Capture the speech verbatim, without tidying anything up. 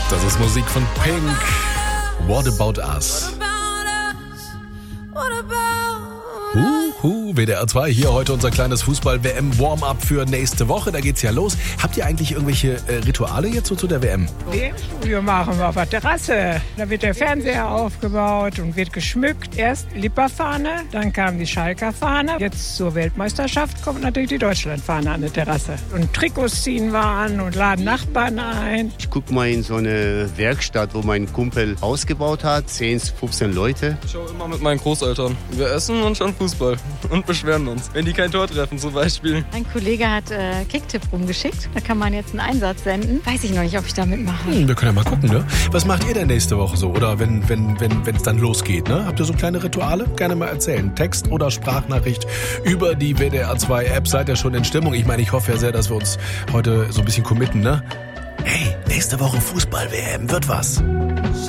Das ist Musik von Pink. What About Us? Huhu, W D R zwei, hier heute unser kleines Fußball-W M-Warm-Up für nächste Woche. Da geht's ja los. Habt ihr eigentlich irgendwelche äh, Rituale jetzt so zu der W M? W M-Studio machen wir auf der Terrasse. Da wird der Fernseher aufgebaut und wird geschmückt. Erst Lipperfahne, dann kam die Schalker Fahne. Jetzt zur Weltmeisterschaft kommt natürlich die Deutschlandfahne an der Terrasse. Und Trikots ziehen wir an und laden Nachbarn ein. Ich gucke mal in so eine Werkstatt, wo mein Kumpel ausgebaut hat. zehn, fünfzehn Leute. Ich schaue immer mit meinen Großeltern. Wir essen und schauen Fußball und beschweren uns, wenn die kein Tor treffen zum Beispiel. Ein Kollege hat äh, Kicktipp rumgeschickt. Da kann man jetzt einen Einsatz senden. Weiß ich noch nicht, ob ich da mitmache. Hm, wir können ja mal gucken, ne? Was macht ihr denn nächste Woche so? Oder wenn wenn wenn wenn es dann losgeht, ne? Habt ihr so kleine Rituale? Gerne mal erzählen. Text oder Sprachnachricht über die W D R zwei App. Seid ihr schon in Stimmung? Ich meine, ich hoffe ja sehr, dass wir uns heute so ein bisschen committen, ne? Hey, nächste Woche Fußball-W M wird was.